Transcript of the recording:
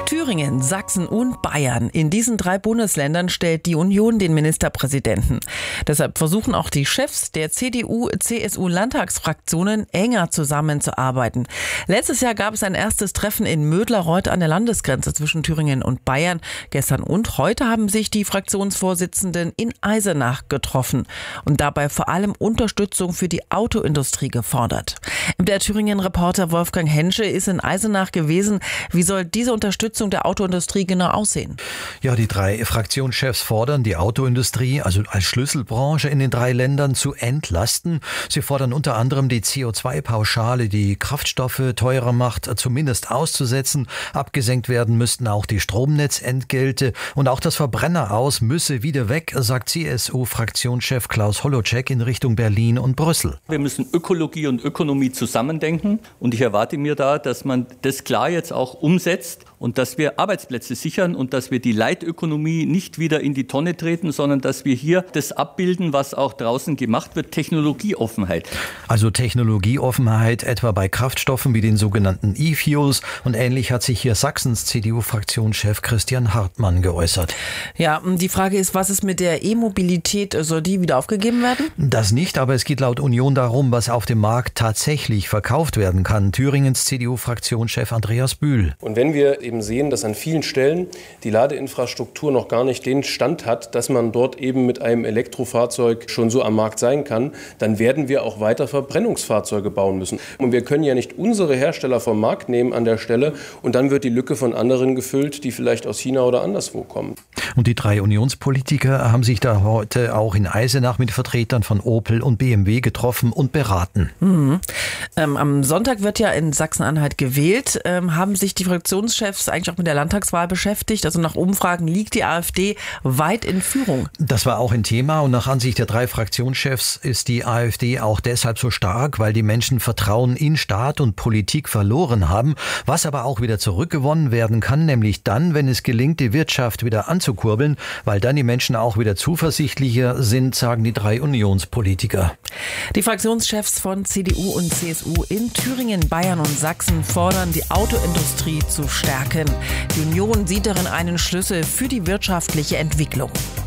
Thüringen, Sachsen und Bayern. In diesen 3 Bundesländern stellt die Union den Ministerpräsidenten. Deshalb versuchen auch die Chefs der CDU-CSU-Landtagsfraktionen enger zusammenzuarbeiten. Letztes Jahr gab es ein erstes Treffen in Mödlareuth an der Landesgrenze zwischen Thüringen und Bayern. Gestern und heute haben sich die Fraktionsvorsitzenden in Eisenach getroffen und dabei vor allem Unterstützung für die Autoindustrie gefordert. Der Thüringen-Reporter Wolfgang Hensche ist in Eisenach gewesen. Wie soll diese Unterstützung der Autoindustrie genau aussehen? Ja, die 3 Fraktionschefs fordern, die Autoindustrie, also als Schlüsselbranche in den 3 Ländern, zu entlasten. Sie fordern unter anderem die CO2-Pauschale, die Kraftstoffe teurer macht, zumindest auszusetzen. Abgesenkt werden müssten auch die Stromnetzentgelte und auch das Verbrenneraus müsse wieder weg, sagt CSU-Fraktionschef Klaus Holleczek in Richtung Berlin und Brüssel. Wir müssen Ökologie und Ökonomie zusammendenken und ich erwarte mir da, dass man das klar jetzt auch umsetzt und dass wir Arbeitsplätze sichern und dass wir die Leitökonomie nicht wieder in die Tonne treten, sondern dass wir hier das abbilden, was auch draußen gemacht wird, Technologieoffenheit. Also Technologieoffenheit etwa bei Kraftstoffen wie den sogenannten E-Fuels, und ähnlich hat sich hier Sachsens CDU-Fraktionschef Christian Hartmann geäußert. Ja, die Frage ist, was ist mit der E-Mobilität? Soll die wieder aufgegeben werden? Das nicht, aber es geht laut Union darum, was auf dem Markt tatsächlich verkauft werden kann. Thüringens CDU-Fraktionschef Andreas Bühl. Und wenn wir eben sehen, dass an vielen Stellen die Ladeinfrastruktur noch gar nicht den Stand hat, dass man dort eben mit einem Elektrofahrzeug schon so am Markt sein kann, dann werden wir auch weiter Verbrennungsfahrzeuge bauen müssen. Und wir können ja nicht unsere Hersteller vom Markt nehmen an der Stelle und dann wird die Lücke von anderen gefüllt, die vielleicht aus China oder anderswo kommen. Und die 3 Unionspolitiker haben sich da heute auch in Eisenach mit Vertretern von Opel und BMW getroffen und beraten. Am Sonntag wird ja in Sachsen-Anhalt gewählt. Haben sich die Fraktionschefs eigentlich auch mit der Landtagswahl beschäftigt? Also nach Umfragen liegt die AfD weit in Führung. Das war auch ein Thema und nach Ansicht der 3 Fraktionschefs ist die AfD auch deshalb so stark, weil die Menschen Vertrauen in Staat und Politik verloren haben, was aber auch wieder zurückgewonnen werden kann, nämlich dann, wenn es gelingt, die Wirtschaft wieder anzukurbeln, weil dann die Menschen auch wieder zuversichtlicher sind, sagen die 3 Unionspolitiker. Die Fraktionschefs von CDU und CSU in Thüringen, Bayern und Sachsen fordern, die Autoindustrie zu stärken. Die Union sieht darin einen Schlüssel für die wirtschaftliche Entwicklung.